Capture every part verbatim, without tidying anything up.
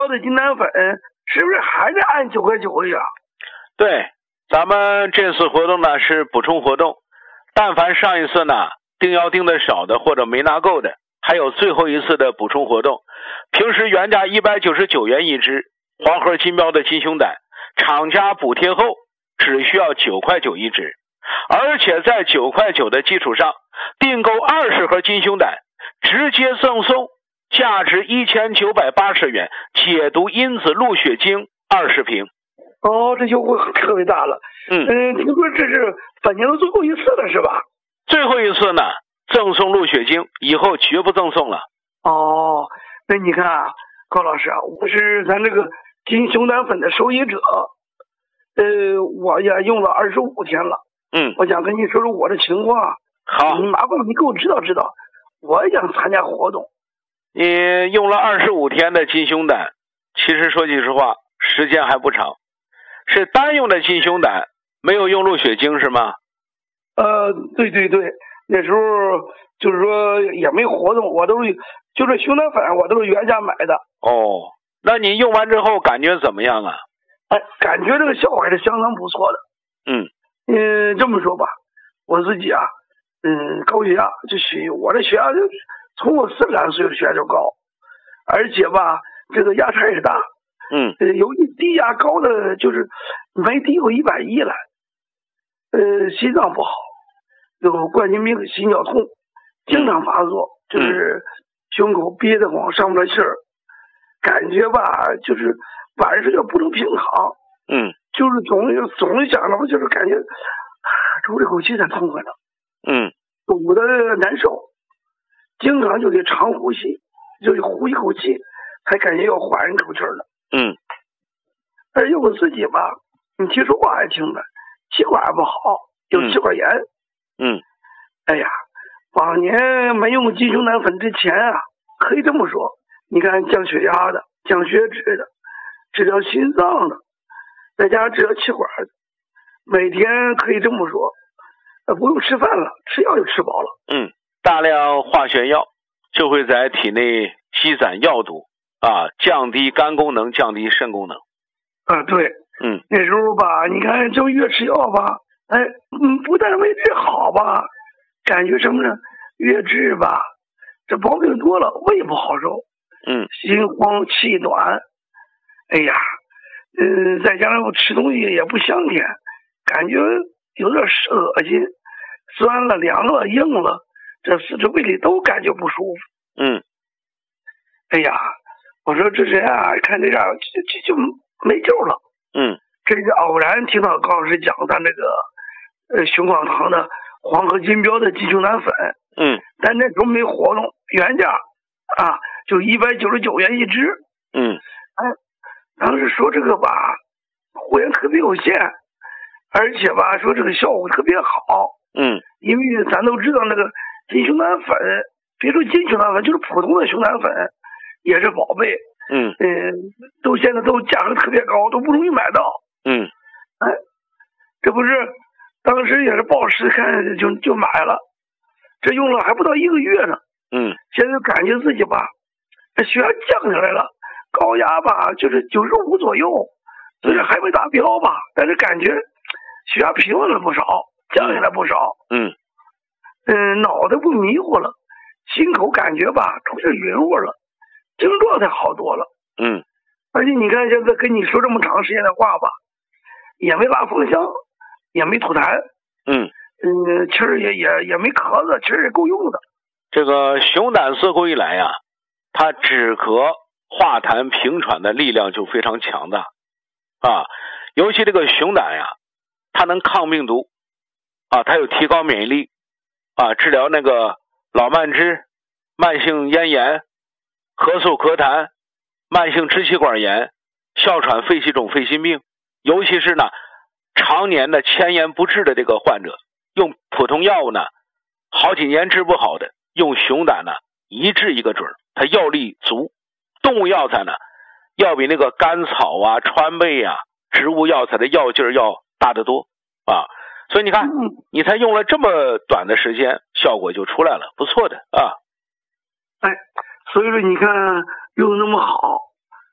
的金丹粉是不是还是按九块九呀？ 对，咱们这次活动呢是补充活动，但凡上一次呢订药订的少的或者没拿够的，还有最后一次的补充活动。平时原价一百九十九元一支黄河金标的金熊胆，厂家补贴后只需要九块九一支，而且在九块九的基础上订购二十盒金熊胆，直接赠送价值一千九百八十元解毒因子鹿血精二十瓶。 哦，这优惠特别大了。 嗯嗯，听说这是本年的最后一次了，是吧？ 最后一次呢，赠送鹿血精，以后绝不赠送了。 哦，那你看啊，高老师啊，我是咱这个金熊胆粉的受益者，呃，我也用了二十五天了。 嗯， 我想跟你说说我的情况。 好， 你麻烦你给我指导指导，我也想参加活动。 你用了二十五天的金熊胆，其实说句实话，时间还不长，是单用的金熊胆，没有用鹿血精是吗？ 呃，对对对，那时候就是说也没活动，我都是就是熊胆粉，我都是原价买的。 哦，那你用完之后感觉怎么样啊？ 哎，感觉这个效果还是相当不错的。 嗯嗯，这么说吧，我自己啊，嗯，高血压就血，我的血压就从我四十来岁的血压就高，而且吧，这个压差也大。 嗯， 呃，有一低压高的就是没低过一百一来。呃，心脏不好，有冠心病、心绞痛，经常发作，就是胸口憋得慌，上不来气儿，感觉吧，就是晚上睡觉不能平躺。 嗯， 就是总总想着，就是感觉出这口气才痛快呢。 嗯， 堵得难受，经常就得长呼吸，就得呼一口气，才感觉要缓一口气了。 嗯， 而且我自己吧，你听说话还听的，气管不好，有气管炎。 嗯， 哎呀，往年没用金熊胆粉之前啊，可以这么说，你看降血压的、降血脂的、治疗心脏的，再加上治疗气管的，每天可以这么说，呃，不用吃饭了，吃药就吃饱了。 嗯，大量化学药就会在体内积攒药毒啊，降低肝功能，降低肾功能。 啊，对， 嗯， 那时候吧，你看就越吃药吧，哎，嗯，不但没治好吧，感觉什么呢？越治吧，这毛病多了，胃不好受。 嗯， 心慌气短，哎呀，嗯，再加上我吃东西也不香甜，感觉有点恶心，酸了、凉了、硬了，这四肢胃里都感觉不舒服。 嗯， 哎呀，我说这人啊，看这样就就就没救了。 嗯， 这是偶然听到高老师讲咱这个呃熊广堂的黄河金标的金熊胆粉。 嗯， 但那时候没活动，原价啊就一百九十九元一支。 嗯， 哎，当时说这个吧，货源特别有限，而且吧说这个效果特别好。 嗯， 因为咱都知道那个金熊胆粉，别说金熊胆粉，就是普通的熊胆粉也是宝贝。 嗯嗯，都现在都价格特别高，都不容易买到。 嗯， 哎，这不是当时也是报时看就就买了，这用了还不到一个月呢。 嗯， 现在感觉自己吧，血压降下来了，高压吧就是九十五左右，虽然还没达标吧，但是感觉血压平稳了不少，降下来不少。 嗯嗯，脑袋不迷糊了，心口感觉吧出现匀乎了，精神状态好多了。 嗯， 而且你看现在跟你说这么长时间的话吧，也没拉风箱，也没吐痰。 嗯嗯，气儿也也也没咳嗽，气儿也够用的。 这个熊胆自古以来呀、啊，它止咳化痰平喘的力量就非常强大啊，尤其这个熊胆呀，它能抗病毒啊，它有提高免疫力啊，治疗那个老慢支、慢性咽炎、咳嗽咳痰、慢性支气管炎、哮喘、肺气肿、肺心病，尤其是呢常年的千言不治的这个患者，用普通药物呢好几年治不好的，用熊胆呢一治一个准，它药力足。动物药材呢要比那个甘草啊、川贝啊、植物药材的药劲儿要大得多啊。所以你看，你才用了这么短的时间，效果就出来了，不错的啊。 哎，所以说你看用那么好，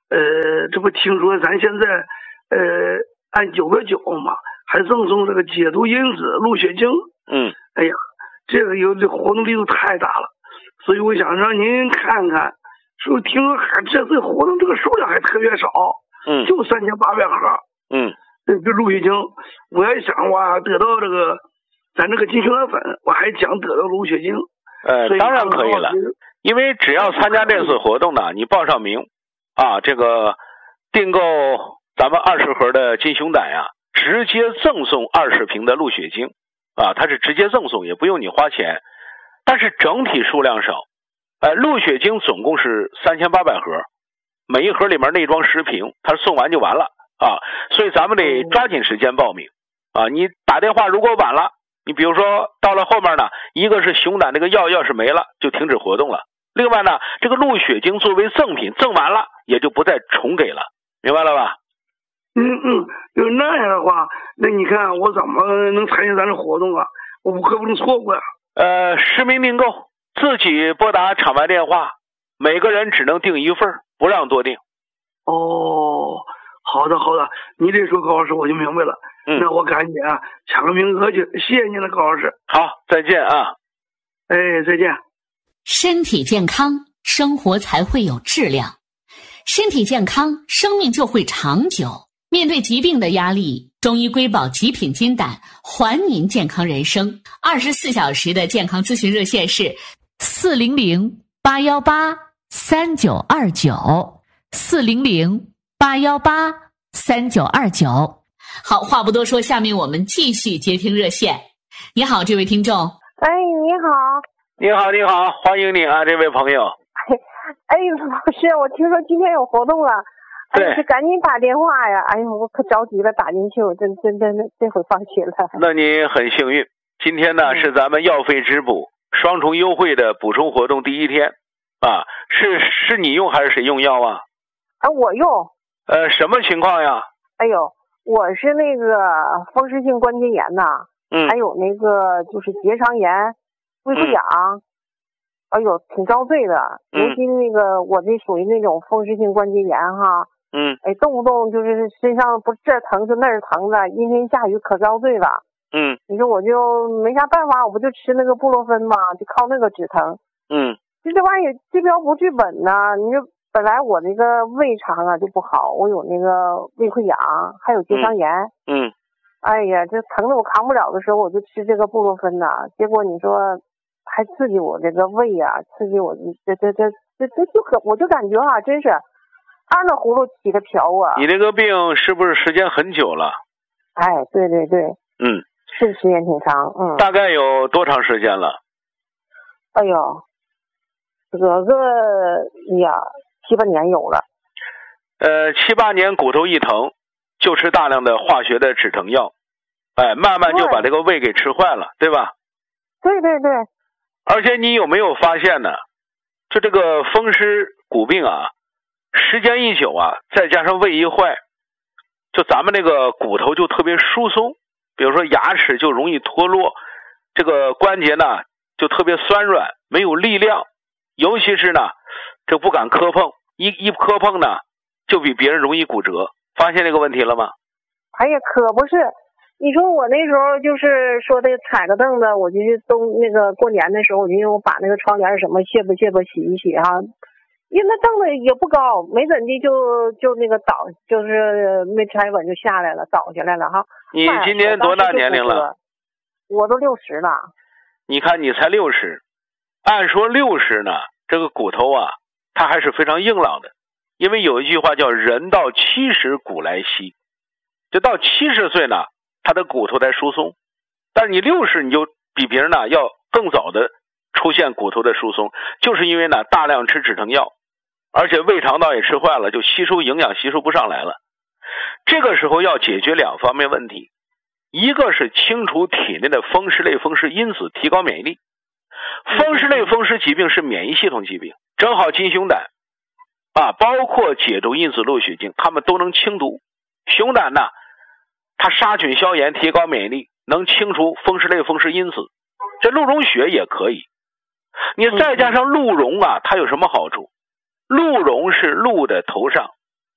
呃，这不听说咱现在呃按九个九嘛，还赠送这个解毒因子鹿血精。 嗯， 哎呀，这个有这活动力度太大了，所以我想让您看看，是不是听说还这次活动这个数量还特别少， 嗯， 就三千八百盒。 嗯， 这个鹿血精，我也想哇得到这个咱这个金熊胆粉，我还想得到鹿血精。 呃，当然可以了，因为只要参加这次活动呢，你报上名啊，这个订购咱们二十盒的金熊胆呀，直接赠送二十瓶的鹿血精啊，它是直接赠送，也不用你花钱，但是整体数量少。呃，鹿血精总共是三千八百盒，每一盒里面内装十瓶，它送完就完了啊，所以咱们得抓紧时间报名啊，你打电话如果晚了。你比如说到了后面呢，一个是熊胆这个药要是没了就停止活动了，另外呢这个鹿血精作为赠品赠完了也就不再重给了，明白了吧？ 嗯嗯，要那样的话，那你看我怎么能参加咱这活动啊？我可不能错过呀。 呃，实名订购，自己拨打场外电话，每个人只能订一份，不让多订。 哦，好的好的，你这说高老师我就明白了。嗯，那我赶紧啊抢个名额去，谢谢您了，高老师。 好，再见啊。 哎，再见。 身体健康，生活才会有质量；身体健康，生命就会长久。面对疾病的压力，中医瑰宝极品金胆还您健康人生。二十四小时的健康咨询热线是四零零八幺八三九二九四零零八幺八三九二九。好，话不多说，下面我们继续接听热线。你好，这位听众。 哎，你好。 你好，你好，欢迎你啊，这位朋友。 哎，老师，我听说今天有活动了，哎，就赶紧打电话呀！哎呦，我可着急了，打进去，我真真真这回放心了。 那你很幸运，今天呢、嗯、是咱们药费质补双重优惠的补充活动第一天啊，是是你用还是谁用药啊？ 啊，我用。 呃，什么情况呀？ 哎呦。我是那个风湿性关节炎呐， 嗯， 还有那个就是结肠炎、胃溃疡，嗯、哎呦，挺遭罪的。 嗯、 尤其那个我这属于那种风湿性关节炎哈， 嗯， 哎，动不动就是身上不这儿疼就那儿疼的，阴天下雨可遭罪了。 嗯， 你说我就没啥办法，我不就吃那个布洛芬嘛，就靠那个止疼。 嗯， 就这玩意儿治标不治本呐，你说。本来我这个胃肠啊就不好，我有那个胃溃疡，还有结肠炎。 嗯， 哎呀，这疼的我扛不了的时候，我就吃这个布洛芬呐。结果你说还刺激我这个胃呀、啊，刺激我这这这这这就可我就感觉啊，真是按了葫芦起的瓢啊。 你这个病是不是时间很久了？ 哎，对对对。 嗯， 是时间挺长。嗯。 大概有多长时间了？ 哎呦，这个个呀。七八年有了， 呃，七八年骨头一疼，就吃大量的化学的止疼药，哎，慢慢就把这个胃给吃坏了，对吧？ 对对对。 而且你有没有发现呢？就这个风湿骨病啊，时间一久啊，再加上胃一坏，就咱们那个骨头就特别疏松，比如说牙齿就容易脱落，这个关节呢就特别酸软，没有力量，尤其是呢。这不敢磕碰，一一磕碰呢，就比别人容易骨折。发现这个问题了吗？ 哎呀，可不是。你说我那时候就是说的踩个凳子，我就冬那个过年的时候，我就用把那个窗帘什么卸吧卸吧洗一洗哈，因为那凳子也不高，没怎地就就那个倒，就是没踩稳就下来了，倒下来了哈。 你今年多大年龄了？ 我都六十了。 你看你才六十，按说六十呢，这个骨头啊。它还是非常硬朗的，因为有一句话叫人到七十骨来稀，就到七十岁呢，他的骨头才疏松，但是你六十你就比别人呢要更早的出现骨头的疏松，就是因为呢大量吃止疼药，而且胃肠道也吃坏了，就吸收营养吸收不上来了。这个时候要解决两方面问题，一个是清除体内的风湿类风湿因子，提高免疫力。风湿类风湿疾病是免疫系统疾病，正好金熊胆啊，包括解毒因子鹿血精，它们都能清毒。熊胆呢，它杀菌消炎，提高免疫力，能清除风湿类风湿因子。这鹿茸血也可以，你再加上鹿茸啊，它有什么好处？鹿茸是鹿的头上，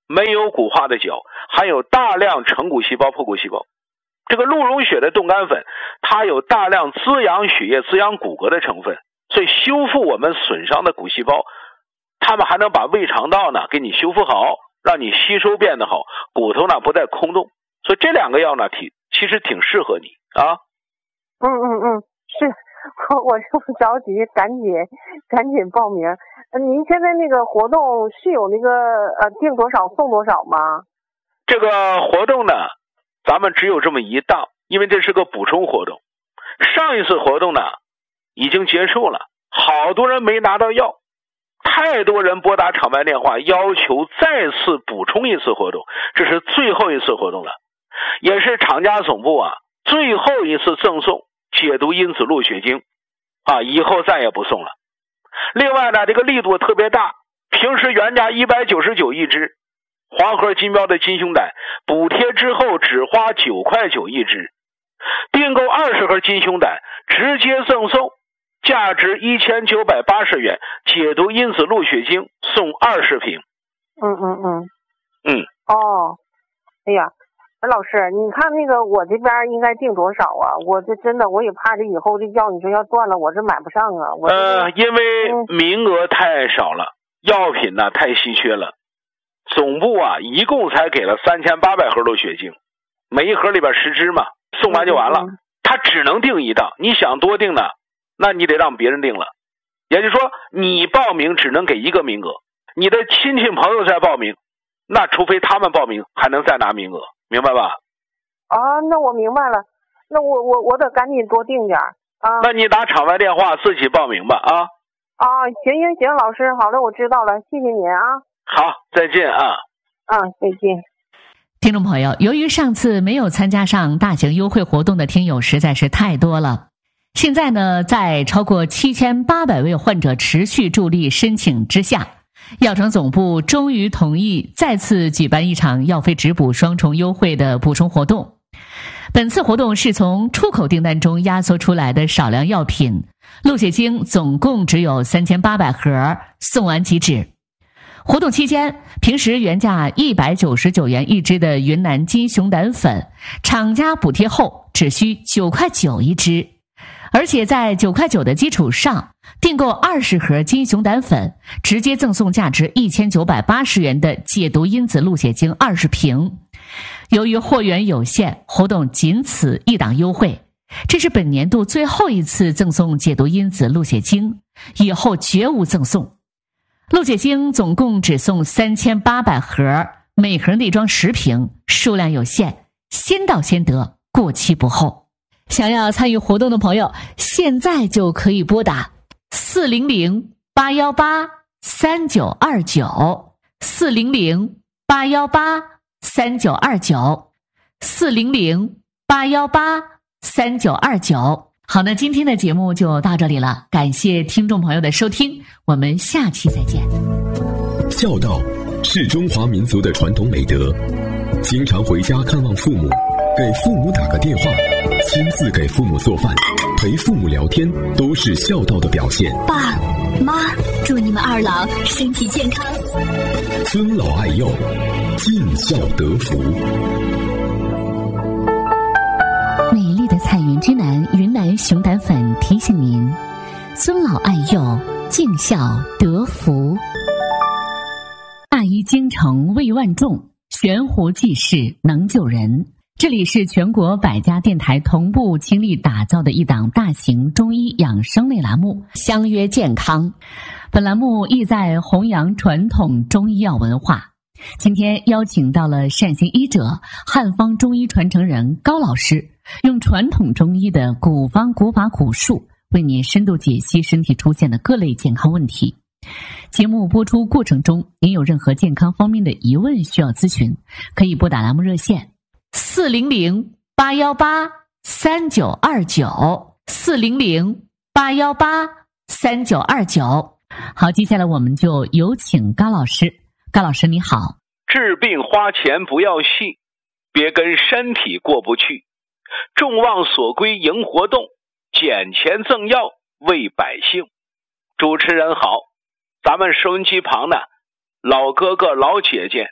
没有骨化的脚，含有大量成骨细胞、破骨细胞。这个鹿茸血的冻干粉，它有大量滋养血液、滋养骨骼的成分，所以修复我们损伤的骨细胞，它们还能把胃肠道呢给你修复好，让你吸收变得好，骨头呢不再空洞。所以这两个药呢，挺其实挺适合你啊。 嗯嗯嗯，是我我这么着急，赶紧赶紧报名。呃，您现在那个活动是有那个呃订多少送多少吗？ 这个活动呢，咱们只有这么一档，因为这是个补充活动。上一次活动呢已经结束了，好多人没拿到药，太多人拨打场外电话要求再次补充一次活动，这是最后一次活动了，也是厂家总部啊最后一次赠送解毒因子鹿血精啊，以后再也不送了。另外呢，这个力度特别大，平时原价一百九十九一支，黄河金标的金胸胆补贴之后只花九块九一支，订购二十盒金胸胆直接赠送价值一千九百八十元解毒因子鹿血精，送二十瓶。 嗯嗯嗯嗯哦，哎呀，老师，你看那个我这边应该订多少啊？我这真的我也怕这以后这药你说要断了，我这买不上啊。我呃，因为名额太少了，药品呢太稀缺了。总部啊一共才给了三千八百盒鹿血精，每一盒里边十支嘛，送完就完了。 嗯、 他只能订一档，你想多订呢，那你得让别人订了。也就是说，你报名只能给一个名额，你的亲戚朋友再报名，那除非他们报名还能再拿名额，明白吧？ 啊，那我明白了，那我我我得赶紧多订点啊。 那你打场外电话自己报名吧啊。 啊，行行行，老师，好的，我知道了，谢谢您啊。 好，再见啊。 啊，再见。 听众朋友，由于上次没有参加上大型优惠活动的听友实在是太多了，现在呢，在超过七千八百位患者持续助力申请之下，药城总部终于同意再次举办一场药费直补双重优惠的补充活动。本次活动是从出口订单中压缩出来的少量药品，鹿血精总共只有三千八百盒，送完即止。活动期间，平时原价一百九十九元一支的云南金熊胆粉，厂家补贴后只需九块九一支，而且在九块九的基础上，订购二十盒金熊胆粉，直接赠送价值一千九百八十元的解毒因子鹿血精二十瓶。由于货源有限，活动仅此一档优惠，这是本年度最后一次赠送解毒因子鹿血精，以后绝无赠送。鹿血精总共只送三千八百盒，每盒内装十瓶，数量有限，先到先得，过期不候。想要参与活动的朋友，现在就可以拨打四零零八幺八三九二九，四零零八幺八三九二九，四零零八幺八三九二九。好，那今天的节目就到这里了，感谢听众朋友的收听，我们下期再见。 孝道是中华民族的传统美德，经常回家看望父母，给父母打个电话，亲自给父母做饭，陪父母聊天，都是孝道的表现。 爸妈，祝你们二老身体健康， 尊老爱幼，尽孝得福。 美丽的彩云之南云南熊胆粉提醒您：尊老爱幼，尽孝得福。大医精诚为万众，悬壶济世能救人。这里是全国百家电台同步倾力打造的一档大型中医养生类栏目《相约健康》。本栏目意在弘扬传统中医药文化。今天邀请到了善行医者、汉方中医传承人高老师，用传统中医的古方古法古术，为您深度解析身体出现的各类健康问题。节目播出过程中，您有任何健康方面的疑问需要咨询，可以拨打栏目热线四零零八幺八三九二九，四零零八幺八三九二九。好，接下来我们就有请高老师。高老师你好。 治病花钱不要戏，别跟身体过不去，众望所归迎活动，捡钱赠药为百姓。主持人好，咱们收音机旁的老哥哥老姐姐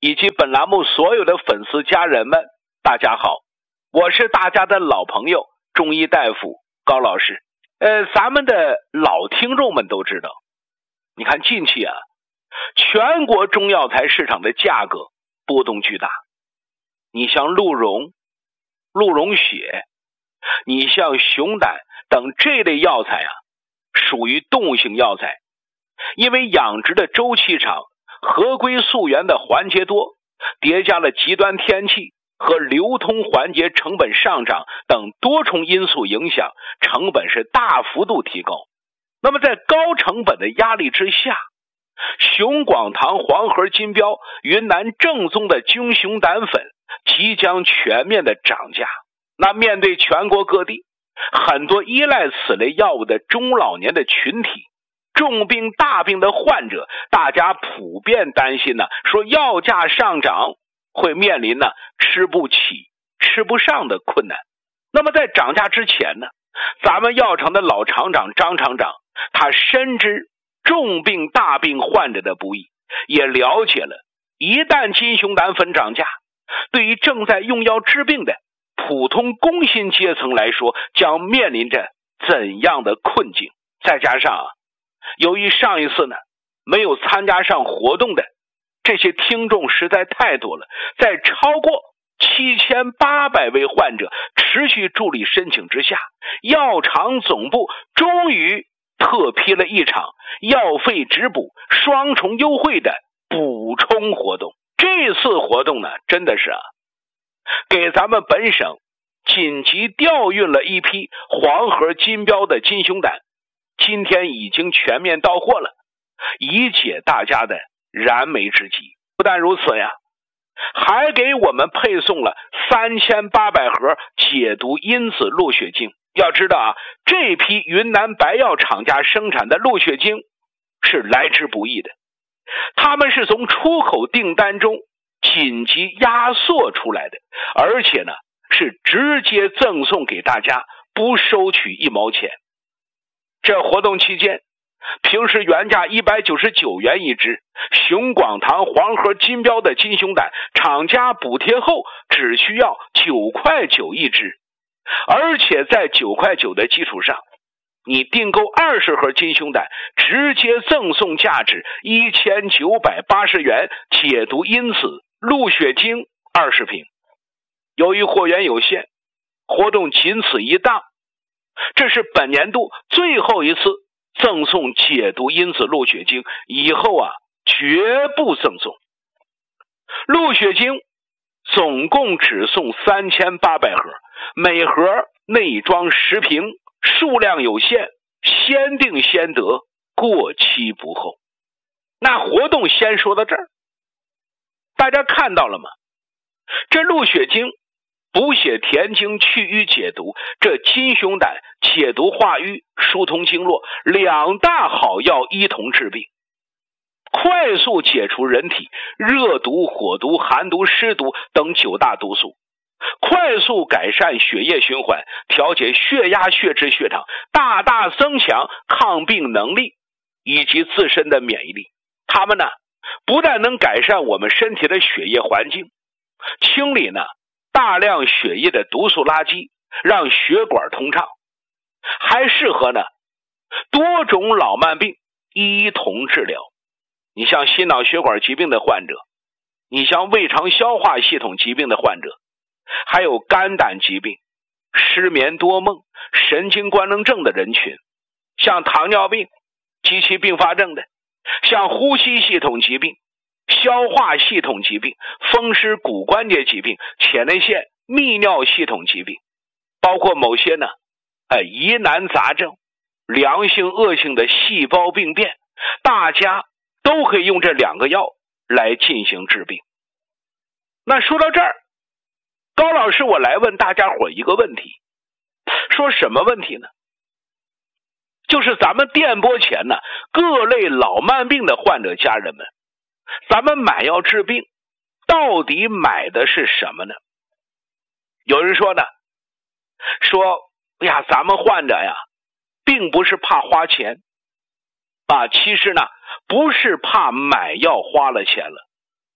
以及本栏目所有的粉丝家人们，大家好，我是大家的老朋友中医大夫高老师。呃，咱们的老听众们都知道，你看近期啊，全国中药材市场的价格波动巨大。你像鹿茸、鹿茸血，你像熊胆等这类药材啊，属于动物性药材，因为养殖的周期长，合规溯源的环节多，叠加了极端天气和流通环节成本上涨等多重因素影响，成本是大幅度提高。那么在高成本的压力之下，熊广堂黄河金标云南正宗的菌熊胆粉即将全面的涨价。那面对全国各地很多依赖此类药物的中老年的群体，重病大病的患者，大家普遍担心呢，说药价上涨会面临呢吃不起吃不上的困难。那么在涨价之前呢，咱们药厂的老厂长张厂长，他深知重病大病患者的不易，也了解了一旦金熊胆粉涨价，对于正在用药治病的普通工薪阶层来说，将面临着怎样的困境。再加上啊，由于上一次呢没有参加上活动的这些听众实在太多了，在超过七千八百位患者持续助力申请之下，药厂总部终于特批了一场药费直补双重优惠的补充活动。这次活动呢，真的是啊，给咱们本省紧急调运了一批黄河金标的金熊胆，今天已经全面到货了，以解大家的燃眉之急。不但如此呀，还给我们配送了三千八百盒解毒因子鹿血精。要知道啊，这批云南白药厂家生产的鹿血精是来之不易的，他们是从出口订单中紧急压缩出来的，而且呢是直接赠送给大家，不收取一毛钱。这活动期间，平时原价一百九十九元一支，熊广堂黄河金标的金熊胆，厂家补贴后只需要九块九一支，而且在九块九的基础上，你订购二十盒金熊胆，直接赠送价值一千九百八十元解毒因子鹿血精二十瓶。由于货源有限，活动仅此一档，这是本年度最后一次赠送解毒因子鹿血精，以后啊绝不赠送。鹿血精总共只送三千八百盒，每盒内装十瓶，数量有限，先订先得，过期不候。那活动先说到这儿，大家看到了吗？这鹿血精补血填精去瘀解毒，这金熊胆解毒化瘀疏通经络，两大好药一同治病，快速解除人体热毒、火毒、寒毒、湿毒等九大毒素，快速改善血液循环，调节血压、血脂、血糖，大大增强抗病能力以及自身的免疫力。它们呢，不但能改善我们身体的血液环境，清理呢大量血液的毒素垃圾，让血管通畅，还适合呢多种老慢病一同治疗。你像心脑血管疾病的患者，你像胃肠消化系统疾病的患者，还有肝胆疾病、失眠多梦、神经官能症的人群，像糖尿病及其并发症的，像呼吸系统疾病、消化系统疾病、风湿骨关节疾病、前列腺泌尿系统疾病，包括某些呢呃疑难杂症、良性恶性的细胞病变，大家都可以用这两个药来进行治病。那说到这儿，高老师我来问大家伙一个问题，说什么问题呢？就是咱们电波前呢各类老慢病的患者家人们，咱们买药治病到底买的是什么呢？有人说呢，说哎呀，咱们患者呀并不是怕花钱啊，其实呢不是怕买药花了钱了，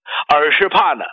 而是怕呢